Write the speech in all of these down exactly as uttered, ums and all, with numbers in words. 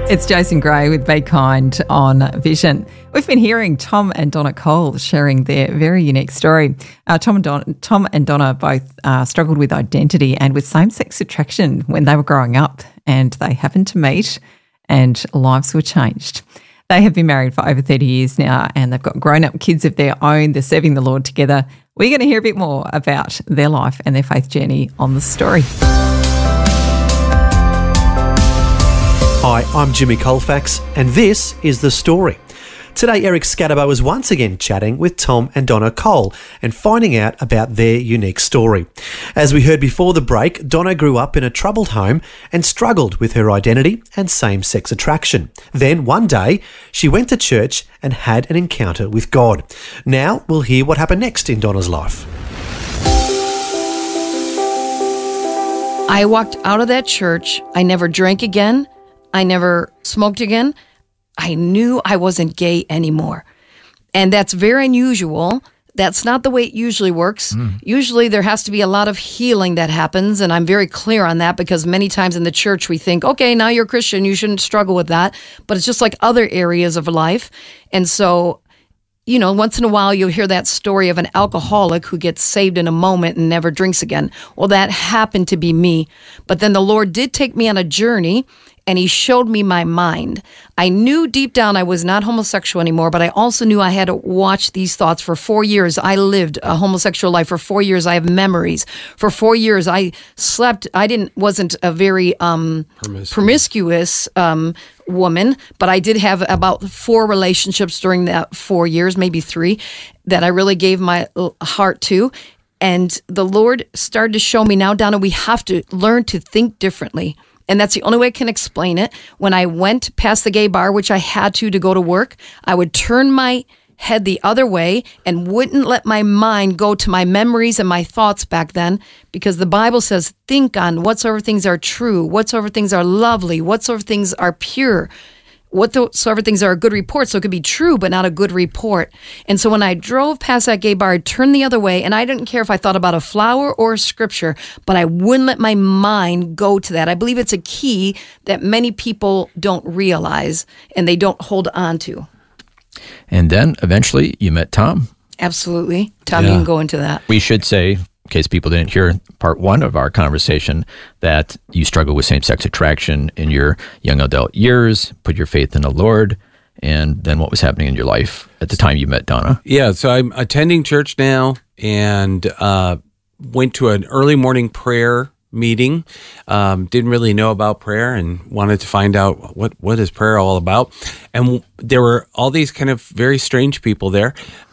It's Jason Gray with Be Kind on Vision. We've been hearing Tom and Donna Cole sharing their very unique story. Uh, Tom, and Don- Tom and Donna both uh, struggled with identity and with same-sex attraction when they were growing up, and they happened to meet and lives were changed. They have been married for over thirty years now, and they've got grown-up kids of their own. They're serving the Lord together. We're going to hear a bit more about their life and their faith journey on The Story. Hi, I'm Jimmy Colfax, and this is The Story. Today, Eric Scatterbo is once again chatting with Tom and Donna Cole and finding out about their unique story. As we heard before the break, Donna grew up in a troubled home and struggled with her identity and same-sex attraction. Then, one day, she went to church and had an encounter with God. Now, we'll hear what happened next in Donna's life. I walked out of that church. I never drank again. I never smoked again. I knew I wasn't gay anymore. And that's very unusual. That's not the way it usually works. Mm. Usually there has to be a lot of healing that happens, and I'm very clear on that because many times in the church we think, okay, now you're a Christian, you shouldn't struggle with that. But it's just like other areas of life. And so, you know, once in a while you'll hear that story of an alcoholic who gets saved in a moment and never drinks again. Well, that happened to be me. But then the Lord did take me on a journey, and he showed me my mind. I knew deep down I was not homosexual anymore, but I also knew I had to watch these thoughts. For four years, I lived a homosexual life. For four years, I have memories. For four years, I slept. I didn't wasn't a very um, promiscuous, promiscuous um, woman, but I did have about four relationships during that four years, maybe three, that I really gave my heart to. And the Lord started to show me, now, Donna, we have to learn to think differently. And that's the only way I can explain it. When I went past the gay bar, which I had to to go to work, I would turn my head the other way and wouldn't let my mind go to my memories and my thoughts back then, because the Bible says, think on whatsoever things are true, whatsoever things are lovely, whatsoever things are pure, whatsoever things are a good report. So it could be true, but not a good report. And so when I drove past that gay bar, I'd turn the other way, and I didn't care if I thought about a flower or a scripture, but I wouldn't let my mind go to that. I believe it's a key that many people don't realize and they don't hold on to. And then eventually you met Tom. Absolutely. Tom, Yeah. you can go into that. We should say, in case people didn't hear part one of our conversation, that you struggled with same-sex attraction in your young adult years, put your faith in the Lord, and then what was happening in your life at the time you met Donna? Yeah, so I'm attending church now and uh, went to an early morning prayer meeting. Um, didn't really know about prayer and wanted to find out what, what is prayer all about. And w- there were all these kind of very strange people there.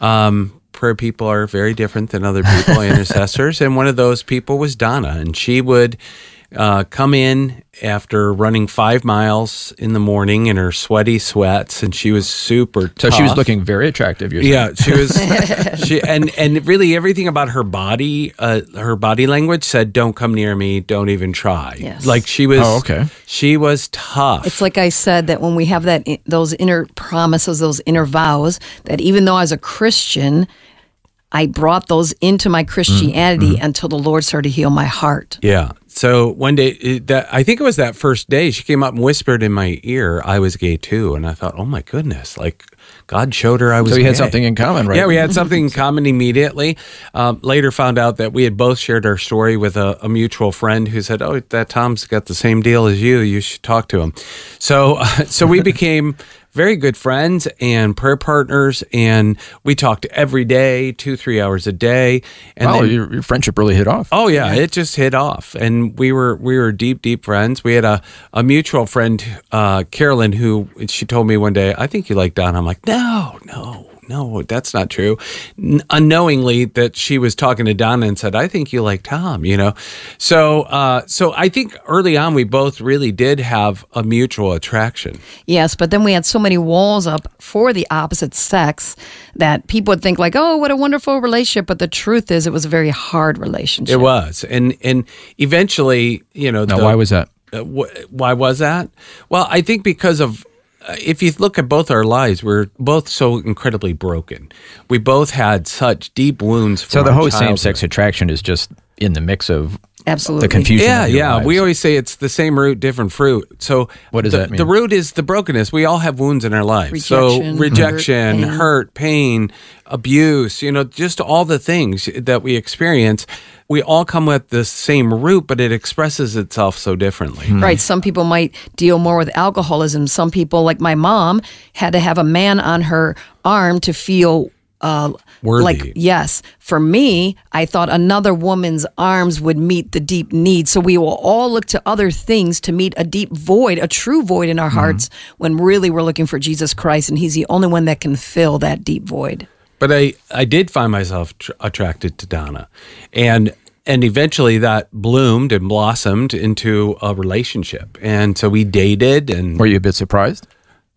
Um Prayer people are very different than other people, intercessors. And one of those people was Donna. And she would uh, come in after running five miles in the morning in her sweaty sweats. And she was super tough. So she was looking very attractive. You're yeah, she was. she and, and really everything about her body, uh, her body language said, don't come near me. Don't even try. Yes. Like she was, Oh, okay. she was tough. It's like I said, that when we have that those inner promises, those inner vows, that even though I was a Christian, I brought those into my Christianity mm-hmm. until the Lord started to heal my heart. Yeah. So one day, it, that I think it was that first day, she came up and whispered in my ear, I was gay too. And I thought, oh my goodness, like God showed her I was So you gay. had something in common, right? Yeah, we had something in common immediately. Um, later found out that we had both shared our story with a, a mutual friend who said, oh, that Tom's got the same deal as you. You should talk to him. So, uh, so we became very good friends and prayer partners, and we talked every day, two, three hours a day. And wow, then, your, your friendship really hit off. Oh yeah, it just hit off, and we were we were deep, deep friends. We had a, a mutual friend, uh, Carolyn, who she told me one day, I think you like Don. I'm like, no, no. No, that's not true. N- unknowingly that she was talking to Donna and said, I think you like Tom, you know? So, uh, so I think early on we both really did have a mutual attraction. Yes, but then we had so many walls up for the opposite sex that people would think like, oh, what a wonderful relationship. But the truth is it was a very hard relationship. It was. And, and eventually, you know. Now, the, why was that? Uh, wh- why was that? Well, I think because of, if you look at both our lives, we're both so incredibly broken. We both had such deep wounds from So the our whole childhood. same-sex attraction is just in the mix of Absolutely. the confusion. Yeah, of your yeah. lives. We always say it's the same root, different fruit. So What does the, that mean? The root is the brokenness. We all have wounds in our lives. Rejection, so rejection, hurt, pain. hurt, pain, abuse, you know, just all the things that we experience. We all come with the same root, but it expresses itself so differently. Right. Some people might deal more with alcoholism. Some people, like my mom, had to have a man on her arm to feel uh, Worthy. like, yes. For me, I thought another woman's arms would meet the deep need. So we will all look to other things to meet a deep void, a true void in our hearts, when really we're looking for Jesus Christ, and He's the only one that can fill that deep void. But I, I did find myself tr- attracted to Donna. And and eventually that bloomed and blossomed into a relationship. And so we dated. And Were you a bit surprised?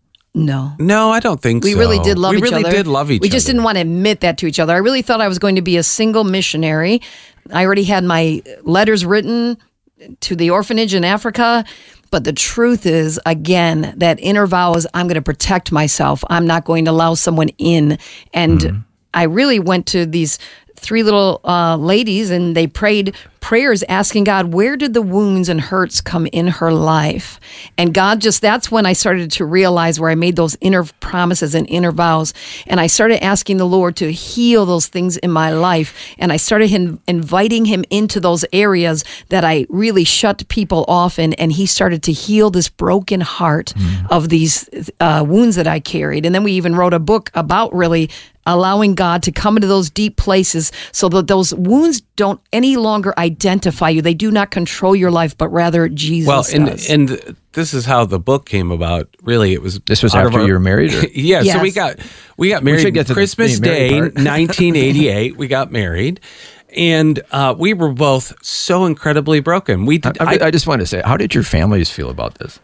No. no, I don't think We so. really did love we each really other. did love each We other. just didn't want to admit that to each other. I really thought I was going to be a single missionary. I already had my letters written to the orphanage in Africa. But the truth is, again, that inner vow is I'm going to protect myself. I'm not going to allow someone in. And Mm-hmm. I really went to these three little uh, ladies, and they prayed prayers asking God, where did the wounds and hurts come in her life? And God just, that's when I started to realize where I made those inner promises and inner vows. And I started asking the Lord to heal those things in my life. And I started him, inviting him into those areas that I really shut people off in. And he started to heal this broken heart of these uh, wounds that I carried. And then we even wrote a book about really allowing God to come into those deep places so that those wounds don't any longer identify you. They do not control your life, but rather Jesus Well, and does. and this is how the book came about. Really, it was This was out of after our- you were married? Or? yeah. So we Yes. got we got married should get to the Christmas being married Day, part. nineteen eighty-eight. We got married, and uh, we were both so incredibly broken. We did, I, I just want to say, how did your families feel about this?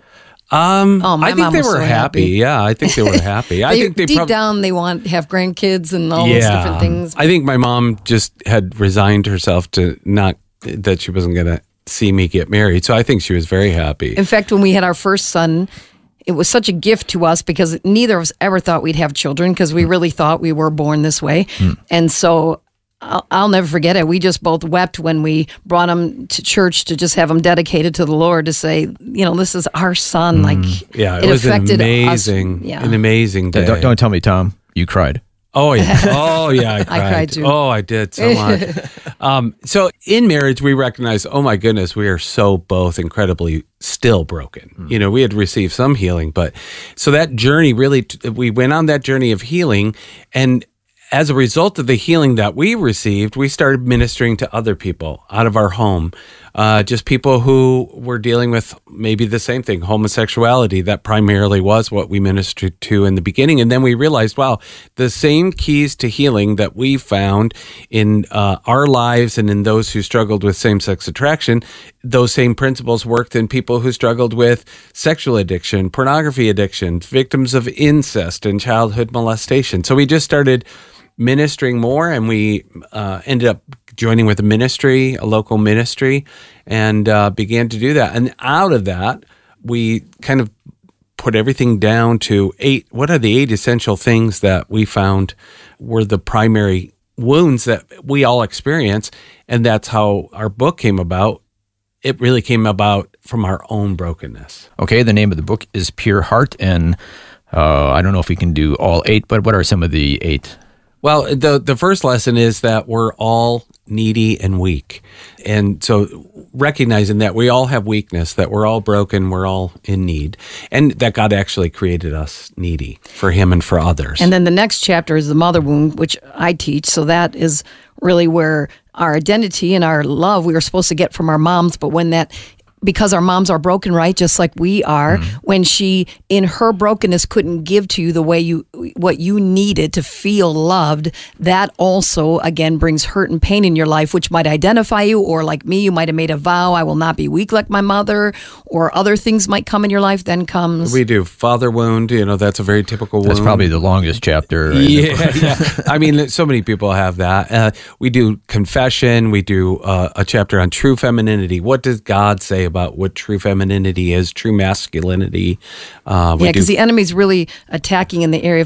um Oh, my I think mom they was were so happy. happy. Yeah, I think they were happy. I They- think they deep prob- down, they want to have grandkids and all those different things. I think my mom just had resigned herself to not that she wasn't going to see me get married. So I think she was very happy. In fact, when we had our first son, it was such a gift to us because neither of us ever thought we'd have children because we really thought we were born this way. And so I'll, I'll never forget it. We just both wept when we brought him to church to just have him dedicated to the Lord to say, you know, this is our son. Like, Yeah, it, was an affected amazing, us. Yeah. an amazing day. Don't, don't tell me, Tom, you cried. Oh yeah, oh yeah, I cried. cried too. Oh, I did so much. um, so in marriage, we recognize, oh my goodness, we are so both incredibly still broken. You know, we had received some healing, but so that journey really, t- we went on that journey of healing, and as a result of the healing that we received, we started ministering to other people out of our home. Uh, just people who were dealing with maybe the same thing, homosexuality. That primarily was what we ministered to in the beginning. And then we realized, wow, the same keys to healing that we found in uh, our lives and in those who struggled with same-sex attraction, those same principles worked in people who struggled with sexual addiction, pornography addiction, victims of incest and childhood molestation. So we just started ministering more, and we uh, ended up joining with a ministry, a local ministry, and uh, began to do that. And out of that, we kind of put everything down to eight. What are the eight essential things that we found were the primary wounds that we all experience? And that's how our book came about. It really came about from our own brokenness. Okay, the name of the book is Pure Heart, and uh, I don't know if we can do all eight, but what are some of the eight? Well, the the first lesson is that we're all needy and weak. And so recognizing that we all have weakness, that we're all broken, we're all in need, and that God actually created us needy for him and for others. And then the next chapter is the mother wound, which I teach. So that is really where our identity and our love we were supposed to get from our moms. But when that, because our moms are broken, right? Just like we are, mm-hmm. when she, in her brokenness, couldn't give to you the way you, what you needed to feel loved, that also, again, brings hurt and pain in your life, which might identify you, or like me, you might have made a vow, I will not be weak like my mother, or other things might come in your life, then comes... We do. Father wound, you know, that's a very typical wound. That's probably the longest chapter. Right? Yeah, yeah. I mean, so many people have that. Uh, we do confession. We do uh, a chapter on true femininity. What does God say about about what true femininity is, true masculinity. Uh, we yeah, because do- the enemy's really attacking in the area of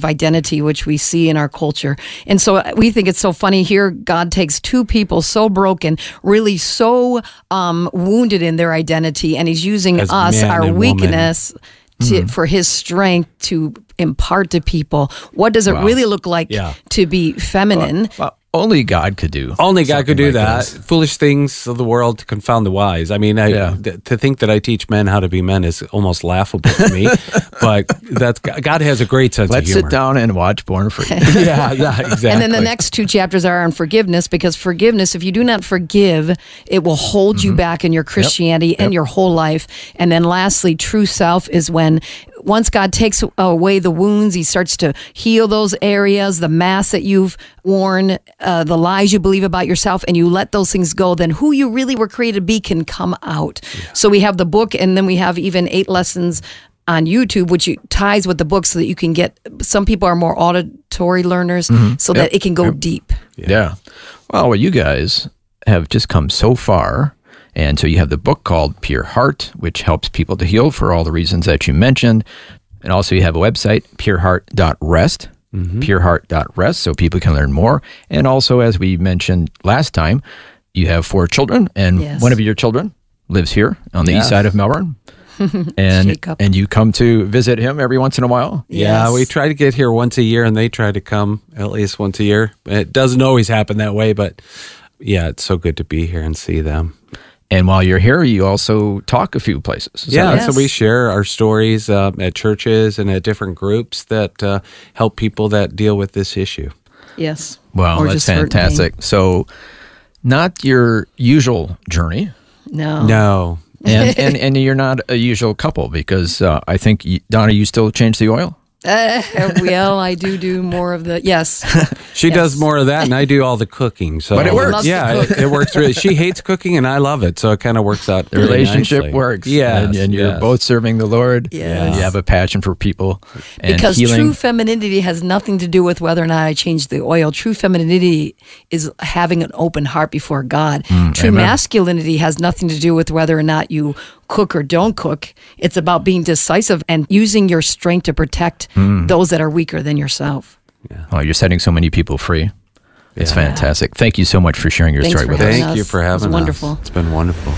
identity, which we see in our culture. And so we think it's so funny here. God takes two people so broken, really so um, wounded in their identity, and he's using As us, man our and weakness, to, Mm-hmm. for his strength to impart to people. What does it Wow. really look like Yeah. to be feminine? Well, only God could do. Only God could do something like that. this. Foolish things of the world to confound the wise. I mean, I, Yeah. th- to think that I teach men how to be men is almost laughable to me. But that's God has a great sense Let's of humor. sit down and watch Born Free. Yeah, yeah, exactly. And then the next two chapters are on forgiveness, because forgiveness, if you do not forgive, it will hold you back in your Christianity and your whole life. And then lastly, true self is when once God takes away the wounds, he starts to heal those areas, the mask that you've worn, uh, the lies you believe about yourself, and you let those things go, then who you really were created to be can come out. So we have the book, and then we have even eight lessons on YouTube, which ties with the book so that you can get, some people are more auditory learners, so that it can go deep. Yeah. Well, well, you guys have just come so far. And so you have the book called Pure Heart, which helps people to heal for all the reasons that you mentioned. And also you have a website, pure heart dot rest, Mm-hmm. pure heart dot rest, so people can learn more. And also, as we mentioned last time, you have four children, and Yes. one of your children lives here on the east side of Melbourne. and Jacob. and you come to visit him every once in a while. Yeah, Yes. we try to get here once a year, and they try to come at least once a year. It doesn't always happen that way, but yeah, it's so good to be here and see them. And while you're here, you also talk a few places. Is that Yeah, right? so we share our stories uh, at churches and at different groups that uh, help people that deal with this issue. Yes. Wow, Or that's just hurt and pain. fantastic. So, not your usual journey, No. No. and and, and you're not a usual couple, because uh, I think you, Donna, you still change the oil. Uh, well, I do do more of the, yes. She Yes. does more of that, and I do all the cooking. So, But it works. Loves to Yeah, it, cook. it works really. She hates cooking, and I love it, so it kind of works out. The really relationship nicely. works. Yeah, and, and you're yes. both serving the Lord. Yes. And you have a passion for people and Because healing. true femininity has nothing to do with whether or not I change the oil. True femininity is having an open heart before God. True Mm, amen. masculinity has nothing to do with whether or not you cook or don't cook. It's about being decisive and using your strength to protect Mm. those that are weaker than yourself. Oh, you're setting so many people free. It's Yeah. fantastic. Thank you so much for sharing your Thanks story for with having us. Thank you us. for It was having us. wonderful. It's been wonderful.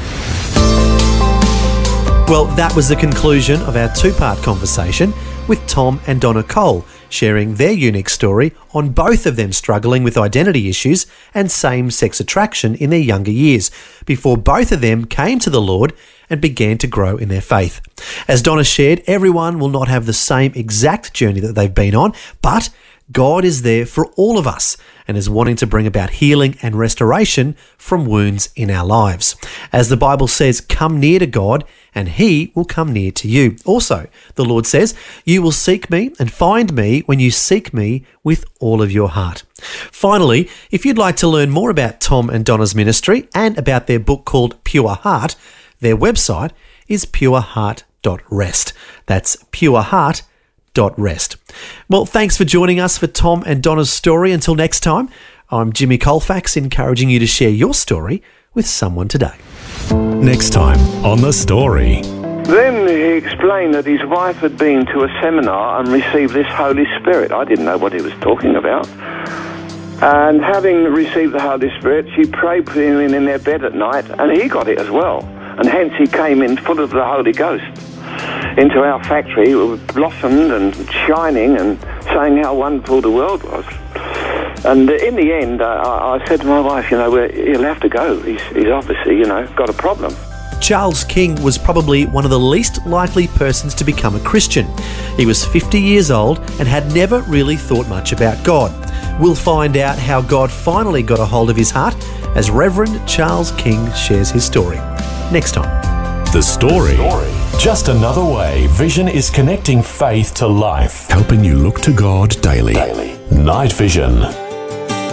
Well, that was the conclusion of our two-part conversation with Tom and Donna Cole, sharing their unique story on both of them struggling with identity issues and same-sex attraction in their younger years, before both of them came to the Lord and began to grow in their faith. As Donna shared, everyone will not have the same exact journey that they've been on, but God is there for all of us and is wanting to bring about healing and restoration from wounds in our lives. As the Bible says, come near to God and he will come near to you. Also, the Lord says, you will seek me and find me when you seek me with all of your heart. Finally, if you'd like to learn more about Tom and Donna's ministry and about their book called Pure Heart, their website is pure heart dot rest. That's pure heart dot rest. Well, thanks for joining us for Tom and Donna's story. Until next time, I'm Jimmy Colfax, encouraging you to share your story with someone today. Next time on The Story. Then he explained that his wife had been to a seminar and received this Holy Spirit. I didn't know what he was talking about. And having received the Holy Spirit, she prayed for him in their bed at night, and he got it as well. And hence he came in full of the Holy Ghost into our factory. It was blossomed and shining and saying how wonderful the world was. And in the end, uh, I, I said to my wife, you know, well, he'll have to go. He's, he's obviously, you know, got a problem. Charles King was probably one of the least likely persons to become a Christian. He was fifty years old and had never really thought much about God. We'll find out how God finally got a hold of his heart as Reverend Charles King shares his story next time. The Story. Just another way Vision is connecting faith to life, helping you look to God daily. Night Vision.